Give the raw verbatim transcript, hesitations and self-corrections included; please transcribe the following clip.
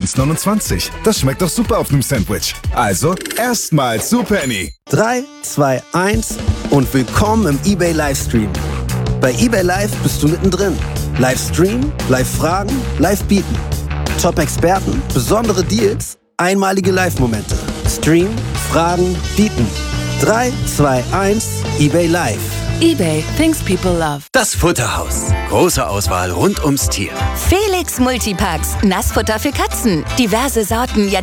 eins neunundzwanzig. Das schmeckt doch super auf einem Sandwich. Also erstmal zu Penny. drei, zwei, eins und willkommen im eBay Livestream. Bei eBay Live bist du mittendrin. Livestream, Live-Fragen, Live-Bieten. Top-Experten, besondere Deals, einmalige Live-Momente. Stream, Fragen, Bieten. drei, zwei, eins, eBay Live. eBay, things people love. Das Futterhaus. Große Auswahl rund ums Tier. Felix Multipacks. Nassfutter für Katzen. Diverse Sorten,